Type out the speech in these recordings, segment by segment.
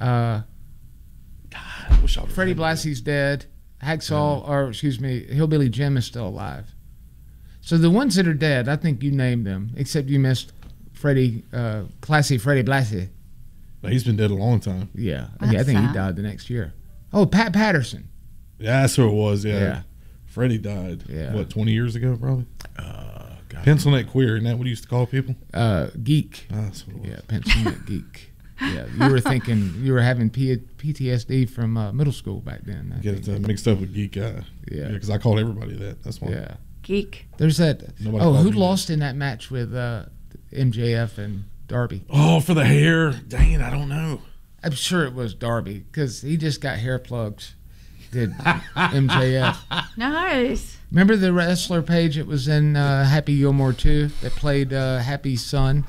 God, I wish I would. Freddie Blassie's dead. Hillbilly Jim is still alive. So the ones that are dead, I think you named them, except you missed Classy Freddie Blassie. He's been dead a long time. Yeah. I think he died the next year. Oh, Pat Patterson. Yeah, that's who it was. Yeah. Freddie died. Yeah. What, 20 years ago, probably? God. Pencil neck queer, isn't that what he used to call people? Geek. That's what it was. Yeah, pencil neck geek. Yeah, you were having PTSD from middle school back then. Get it mixed up with geek guy. Yeah, because I called everybody that. That's why. Yeah. Geek. There's that. Nobody who lost in that match with MJF and Darby? Oh, for the hair. Dang it, I don't know. I'm sure it was Darby because he just got hair plugs. Did MJF. Nice. Remember the wrestler page that was in Happy Gilmore 2 that played Happy's son?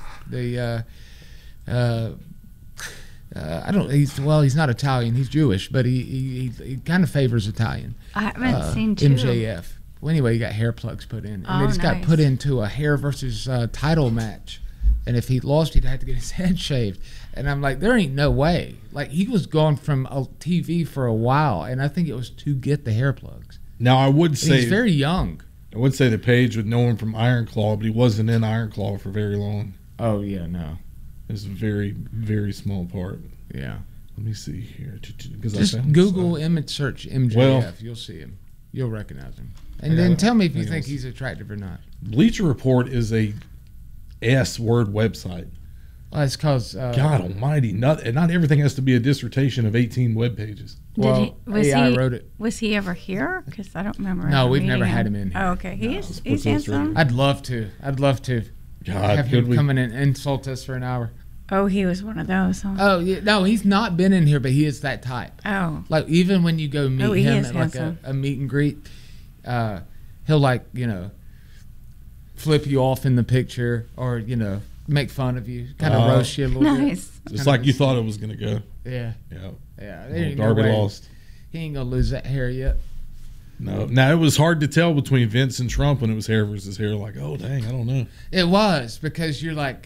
He's not Italian. He's Jewish, but he kind of favors Italian. I haven't seen two. MJF. Well, anyway, he got hair plugs put in. And then he's got put into a hair versus title match. And if he lost, he'd have to get his head shaved. And I'm like, there ain't no way. Like, he was gone from TV for a while, and I think it was to get the hair plugs. Now, I would say... He's very young. I would say the page would know him from Iron Claw, but he wasn't in Iron Claw for very long. Oh, yeah, no. It's a very, very small part. Yeah. Let me see here. Just Google image search MJF. You'll see him. You'll recognize him. And then tell me if you think he's attractive or not. Bleacher Report is a S-word website. Well, it's because... God almighty. Not everything has to be a dissertation of 18 web pages. Well, AI wrote it. Was he ever here? Because I don't remember. No, we've never had him in here. Oh, okay. He's handsome. I'd love to. God, have him come in and insult us for an hour. Oh, he was one of those, huh? Oh, yeah. No, he's not been in here, but he is that type. Oh. Like, even when you go meet him at like a meet and greet, he'll flip you off in the picture or, make fun of you, kind of roast you a little bit. Just like you thought it was going to go. Yeah. Yeah. Darby lost. He ain't going to lose that hair yet. No. Now, it was hard to tell between Vince and Trump when it was hair versus hair. Like, oh, dang, I don't know. It was, because you're like,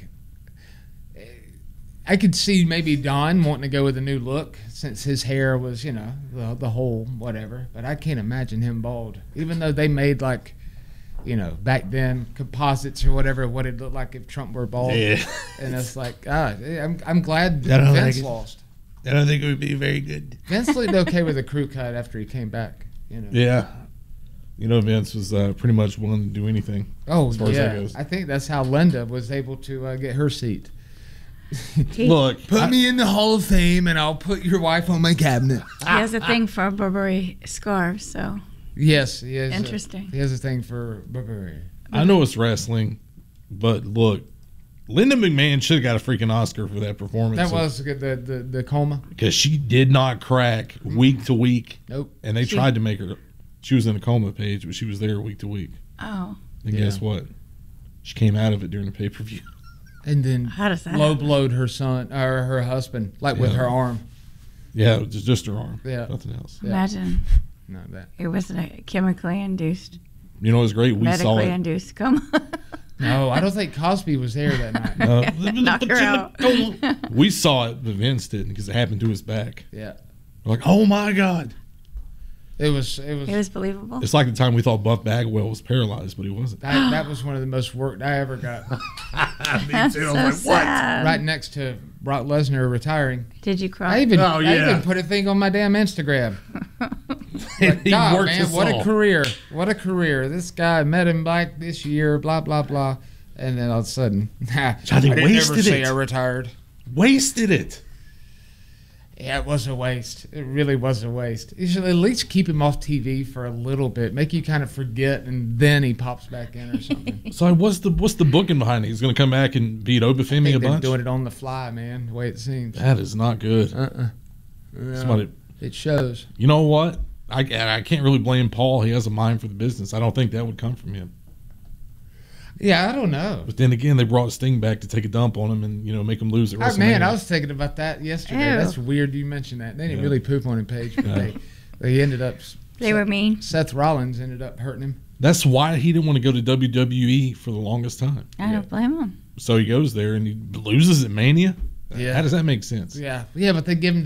I could see maybe Don wanting to go with a new look since his hair was, the whole whatever. But I can't imagine him bald. Even though they made back then composites or whatever, what it looked like if Trump were bald. Yeah. And it's like, I'm glad Vince lost. I don't think it would be very good. Vince looked okay with a crew cut after he came back. Yeah. Vince was pretty much willing to do anything. Oh, as far as that goes. I think that's how Linda was able to get her seat. Look, put me in the Hall of Fame, and I'll put your wife on my cabinet. He has a thing for Burberry scarves, so yes, he has. Interesting. He has a thing for Burberry. I know it's wrestling, but look, Linda McMahon should have got a freaking Oscar for that performance. That was the coma, because she did not crack week to week. Nope. And they tried to make her. She was in a coma page, but she was there week to week. Oh. And guess what? She came out of it during the pay-per-view. And then low blowed her son or her husband, with her arm. Yeah, just her arm. Yeah, nothing else. Imagine. Not that. It wasn't chemically induced. It was great. We saw it. Medically induced coma. No, I don't think Cosby was there that night. Knock her out. We saw it, but Vince didn't because it happened to his back. Yeah. We're like, oh my God. It was believable. It's like the time we thought Buff Bagwell was paralyzed, but he wasn't. That was one of the most worked I ever got. Me too. I was like, what? Right next to Brock Lesnar retiring. Did you cry? I even put a thing on my damn Instagram. God, man, what a career. What a career. This guy met him back this year, blah, blah, blah. And then all of a sudden, Johnny wasted say I retired. Wasted it. Yeah, it was a waste. It really was a waste. You should at least keep him off TV for a little bit, make you kind of forget, and then he pops back in or something. So what's the booking behind it? He's going to come back and beat Obafemi a bunch? They're doing it on the fly, man, the way it seems. That is not good. No, it shows. You know what? I can't really blame Paul. He has a mind for the business. I don't think that would come from him. Yeah, I don't know. But then again, they brought Sting back to take a dump on him and make him lose at WrestleMania. Man, I was thinking about that yesterday. Ew. That's weird you mentioned that. They didn't really poop on him, Paige, but they ended up. They were mean. Seth Rollins ended up hurting him. That's why he didn't want to go to WWE for the longest time. I don't blame him. So he goes there and he loses at Mania. Yeah. How does that make sense? Yeah, but they give him